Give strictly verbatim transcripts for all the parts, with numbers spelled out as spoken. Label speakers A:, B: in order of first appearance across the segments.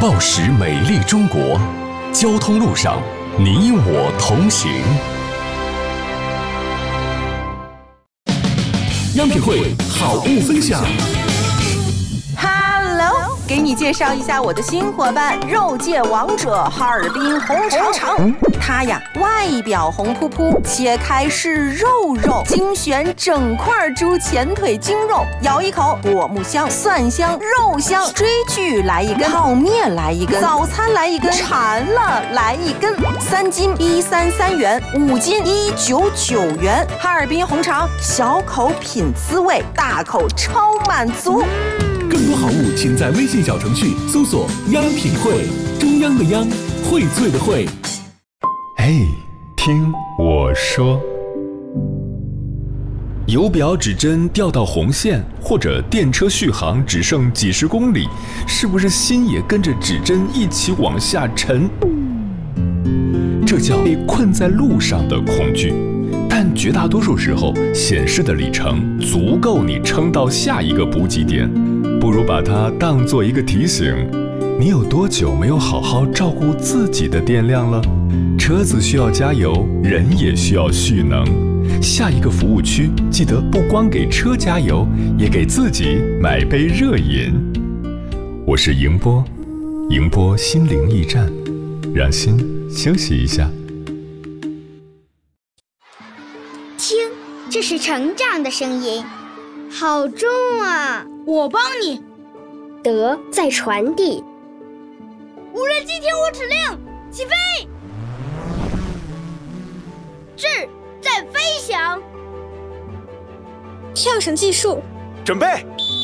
A: 报时美丽中国，交通路上你我同行。央品汇好物分享。
B: Hello， 给你介绍一下我的新伙伴——肉界王者哈尔滨红肠。它呀，外表红扑扑，切开是肉肉，精选整块猪前腿精肉，咬一口，果木香、蒜香、肉香。追剧来一根，泡面来一根，早餐来一根，馋了来一根。三斤一三三元，五斤一九九元。哈尔滨红肠，小口品滋味，大口超满足。
A: 更多好物，请在微信小程序搜索“央品汇”，中央的央，荟萃的荟。哎，听我说，油表指针掉到红线，或者电车续航只剩几十公里，是不是心也跟着指针一起往下沉？这叫被困在路上的恐惧。但绝大多数时候，显示的里程足够你撑到下一个补给点。不如把它当作一个提醒，你有多久没有好好照顾自己的电量了？车子需要加油，人也需要蓄能。下一个服务区，记得不光给车加油，也给自己买杯热饮。我是迎波，迎波心灵驿站，让心休息一下。
C: 听，这是成长的声音，好重啊！
D: 我帮你。
C: 德在传递。
D: 无人机听我指令，起飞。智在飞翔。
E: 跳绳技术。
F: 准备。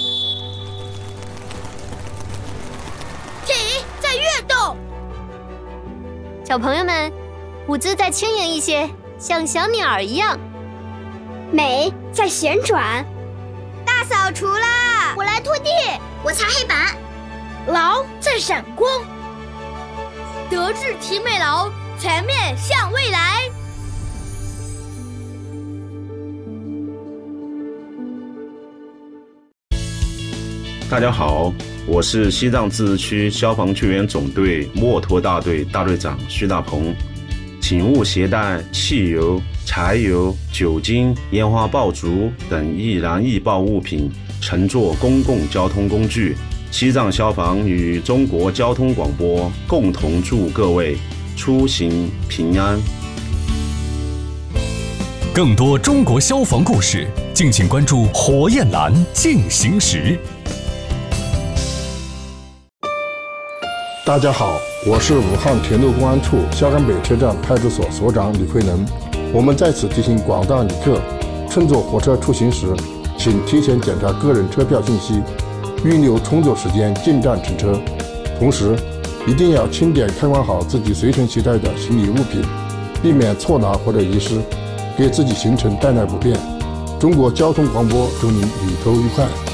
D: 体在跃动。
G: 小朋友们，舞姿再轻盈一些，像小鸟一样。
C: 美在旋转。
D: 大扫除啦！
C: 我来拖地，我擦黑板。
D: 劳在闪光。德智体美劳，全面向未来。
H: 大家好，我是西藏自治区消防救援总队墨脱大队大队长徐大鹏。请勿携带汽油、柴油、酒精、烟花爆竹等易燃易爆物品乘坐公共交通工具。西藏消防与中国交通广播共同祝各位出行平安。
A: 更多中国消防故事，敬请关注火焰蓝进行时。
I: 大家好，我是武汉铁路公安处萧山北车站派出所所长李慧能。我们在此提醒广大旅客，乘坐火车出行时，请提前检查个人车票信息，预留充足时间进站乘车。同时，一定要清点看管好自己随身携带的行李物品，避免错拿或者遗失，给自己行程带来不便。中国交通广播祝您旅途愉快。